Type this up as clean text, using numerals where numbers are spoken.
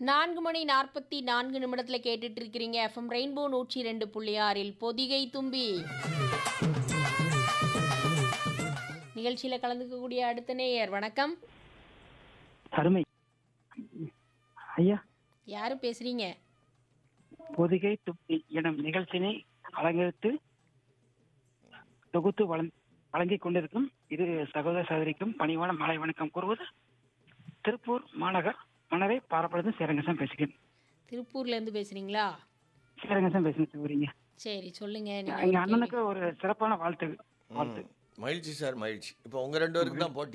4 மணி 44 நிமிடத்துல கேட்டுட்டு இருக்கிறீங்க FM rainbow 102.6 Pothigai தும்பி நிகழ்ச்சியில கலந்துக்கக்கூடிய அடுத்த நேயர். வணக்கம். அருமை ஐயா. யாரு பேசுறீங்க? பொதிகை துப்பி எனும் நிகழ்ச்சியினை அலங்கரித்து தொகுத்து வழங்கிக் கொண்டிருக்கும் இரு சகோதர சகோதரிக்கும் பணிவான மாலை வணக்கம் கூறுவது திருப்பூர் மாநகர் மணரை பாரப்படுது சேரங்கசம் பேசுகிறேன். திருப்பூர்ல இருந்து பேசுறீங்களா? சேரங்கசம் பேசுங்க சகோதரிங்க. சரி, சொல்லுங்க. எங்க அண்ணனுக்கு ஒரு சிறப்பான வாழ்த்து. மகிழ்ச்சி சார், மகிழ்ச்சி. இப்போ உங்க ரெண்டு பேருக்கு தான் போட்டி.